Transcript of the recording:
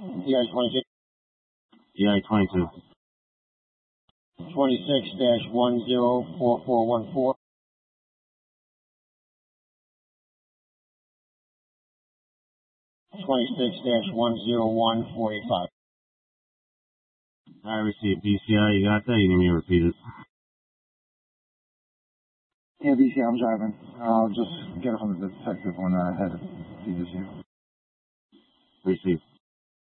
DI 26. DI 22. 26-104414. 26-101485. I received BCI. You got that? You need me to repeat it? Yeah, BCI, I'm driving. I'll just get it from the detective when I head to see you. Received.